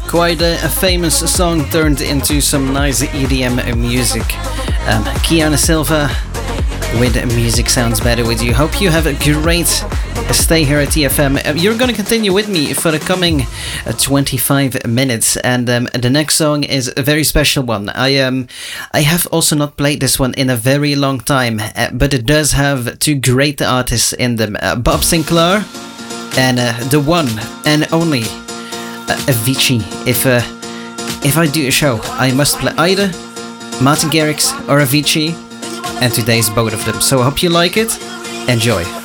Quite a famous song turned into some nice EDM music. Kiana Silva with Music Sounds Better With You. Hope you have a great stay here at TFM. You're going to continue with me for the coming 25 minutes, and the next song is a very special one. I have also not played this one in a very long time, but it does have two great artists in them, Bob Sinclair and the one and only Avicii. If I do a show, I must play either Martin Garrix or Avicii, and today's both of them. So I hope you like it. Enjoy.